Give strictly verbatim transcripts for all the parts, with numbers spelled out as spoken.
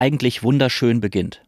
eigentlich wunderschön beginnt.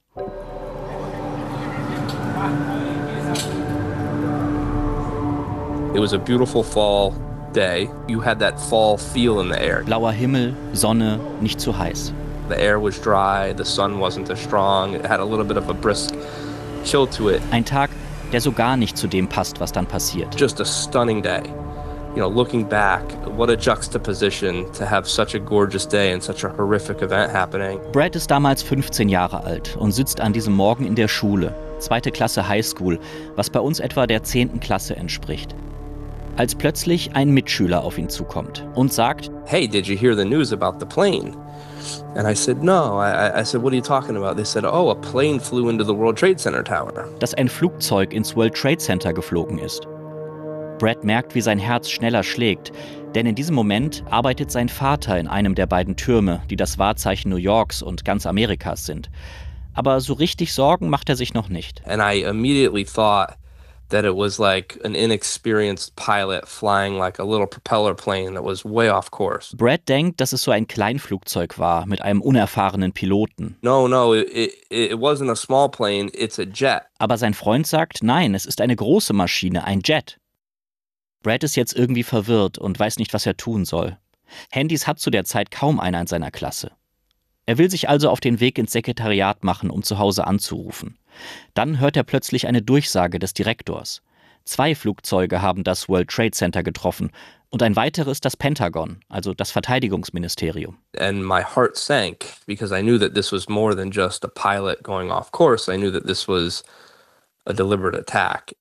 It was a beautiful fall day. You had that fall feel in the air. Blauer Himmel, Sonne, nicht zu heiß. The air was dry, the sun wasn't as strong. It had a little bit of a brisk chill to it. Ein Tag, der so gar nicht zu dem passt, was dann passiert. Just a stunning day. You know, looking back, what a juxtaposition to have such a gorgeous day and such a horrific event happening. Brad ist damals fünfzehn Jahre alt und sitzt an diesem Morgen in der Schule, zweite Klasse Highschool, was bei uns etwa der zehnten Klasse entspricht. Als plötzlich ein Mitschüler auf ihn zukommt und sagt: Hey, did you hear the news about the plane? And I said, no. I, I said, what are you talking about? They said, oh, a plane flew into the World Trade Center tower. Dass ein Flugzeug ins World Trade Center geflogen ist. Brad merkt, wie sein Herz schneller schlägt, denn in diesem Moment arbeitet sein Vater in einem der beiden Türme, die das Wahrzeichen New Yorks und ganz Amerikas sind. Aber so richtig Sorgen macht er sich noch nicht. And I immediately thought that it was like an inexperienced pilot flying like a little propeller plane that was way off course. Brad denkt, dass es so ein Kleinflugzeug war mit einem unerfahrenen Piloten. No, no, it, it, it wasn't a small plane, it's a jet. Aber sein Freund sagt, nein, es ist eine große Maschine, ein Jet. Brad ist jetzt irgendwie verwirrt und weiß nicht, was er tun soll. Handys hat zu der Zeit kaum einer in seiner Klasse. Er will sich also auf den Weg ins Sekretariat machen, um zu Hause anzurufen. Dann hört er plötzlich eine Durchsage des Direktors. Zwei Flugzeuge haben das World Trade Center getroffen und ein weiteres das Pentagon, also das Verteidigungsministerium. And my heart sank because I knew that this was more than just a pilot going off course. I knew that this was a deliberate attack.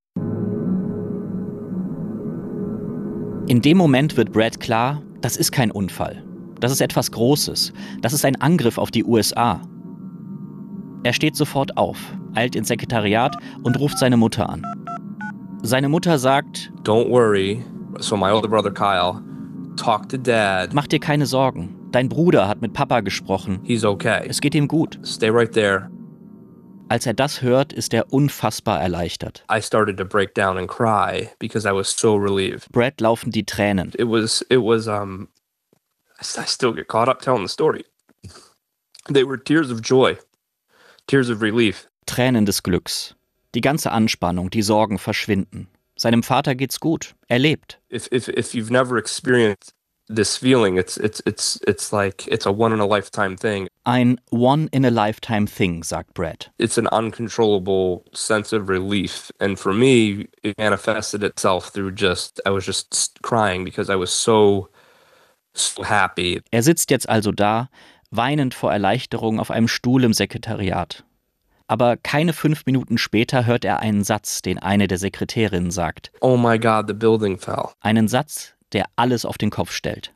In dem Moment wird Brad klar, das ist kein Unfall. Das ist etwas Großes. Das ist ein Angriff auf die U S A. Er steht sofort auf, eilt ins Sekretariat und ruft seine Mutter an. Seine Mutter sagt: Don't worry. So my older brother Kyle, talk to Dad. Mach dir keine Sorgen. Dein Bruder hat mit Papa gesprochen. He's okay. Es geht ihm gut. Stay right there. Als er das hört, ist er unfassbar erleichtert. I started to break down and cry because I was so relieved. Brad laufen die Tränen. It was, it was, um, I still get caught up telling the story. They were tears of joy, tears of relief. Tränen des Glücks. Die ganze Anspannung, die Sorgen verschwinden. Seinem Vater geht's gut. Er lebt. If if if you've never experienced this feeling, it's it's it's it's like it's a one in a lifetime thing. Ein one in a lifetime thing, sagt Brad. It's an uncontrollable sense of relief, and for me, it manifested itself through just I was just crying because I was so so happy. Er sitzt jetzt also da, weinend vor Erleichterung auf einem Stuhl im Sekretariat. Aber keine fünf Minuten später hört er einen Satz, den eine der Sekretärinnen sagt. Oh my God, the building fell. Einen Satz, der alles auf den Kopf stellt.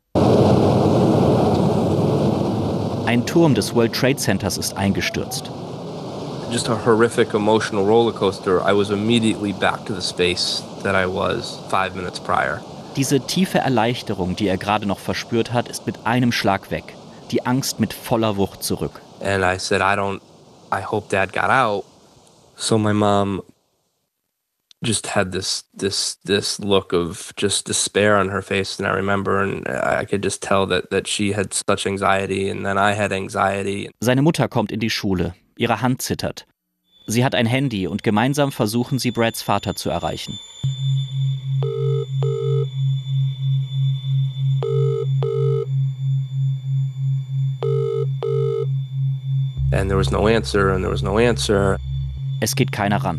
Ein Turm des World Trade Centers ist eingestürzt. Just a horrific emotional roller coaster. I was immediately back to the space that I was five minutes prior. Diese tiefe Erleichterung, die er gerade noch verspürt hat, ist mit einem Schlag weg. Die Angst mit voller Wucht zurück. And I said, I don't, I hope Dad got out. So my mom just had this this this look of just despair on her face, and I remember, and I could just tell that that she had such anxiety, and then I had anxiety. Seine Mutter kommt in die Schule. Ihre Hand zittert. Sie hat ein Handy und gemeinsam versuchen sie, Brads Vater zu erreichen. And there was no answer, and there was no answer. Es geht keiner ran.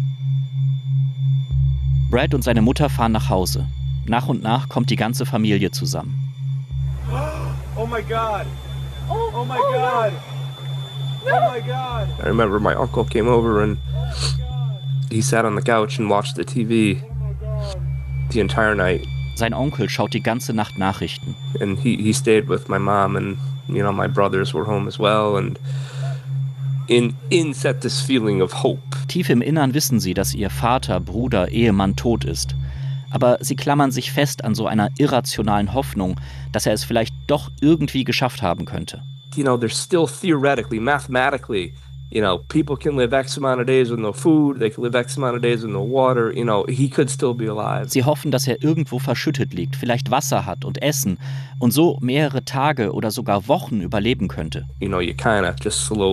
Brad und seine Mutter fahren nach Hause. Nach und nach kommt die ganze Familie zusammen. Oh my God! Oh, oh my God! Oh my God! I remember my uncle came over and he sat on the couch and watched the T V the entire night. Sein Onkel schaut die ganze Nacht Nachrichten. And he, he stayed with my mom, and you know, my brothers were home as well, and in in set this feeling of hope. Tief im Innern wissen sie, dass ihr Vater, Bruder, Ehemann tot ist. Aber sie klammern sich fest an so einer irrationalen Hoffnung, dass er es vielleicht doch irgendwie geschafft haben könnte. You know, there's still theoretically, mathematically, you know, people can live X amount of days with no food, they can live X amount of days with no water, you know, he could still be alive. Sie hoffen, dass er irgendwo verschüttet liegt, vielleicht Wasser hat und Essen und so mehrere Tage oder sogar Wochen überleben könnte. You know, you kind of just slowly